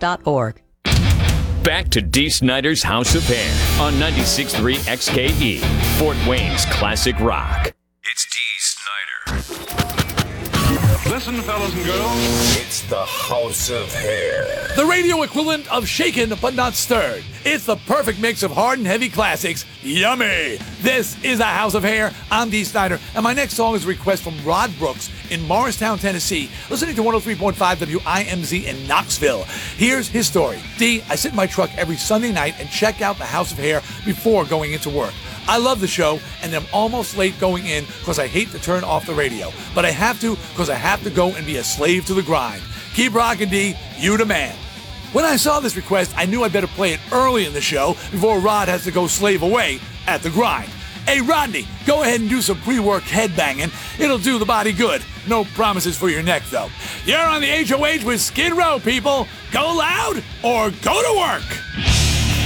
DSNyder.org. Back to Dee Snider's House of Hair on 96.3 XKE, Fort Wayne's classic rock. It's Dee Snider. Listen, fellas and girls. It's the House of Hair. The radio equivalent of shaken but not stirred. It's the perfect mix of hard and heavy classics. Yummy! This is a House of Hair. I'm Dee Snider, and my next song is a request from Rod Brooks in Morristown, Tennessee, listening to 103.5 WIMZ in Knoxville. Here's his story. Dee, I sit in my truck every Sunday night and check out the House of Hair before going into work. I love the show, and I'm almost late going in because I hate to turn off the radio. But I have to because I have to go and be a slave to the grind. Keep rocking, Dee. You the man. When I saw this request, I knew I better play it early in the show before Rod has to go slave away at the grind. Hey, Rodney, go ahead and do some pre-work headbanging. It'll do the body good. No promises for your neck, though. You're on the HOH with Skid Row, people. Go loud or go to work.